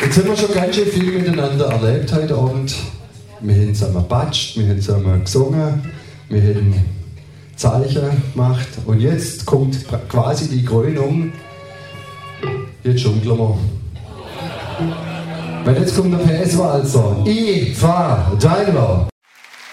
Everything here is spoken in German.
Jetzt haben wir schon ganz schön viel miteinander erlebt heute Abend. Wir haben zusammen gepatscht, wir haben zusammen gesungen, wir haben Zeichen gemacht und jetzt kommt quasi die Krönung. Jetzt schunkeln wir. Weil jetzt kommt der PS-Walzer. I, Fa, Daimler.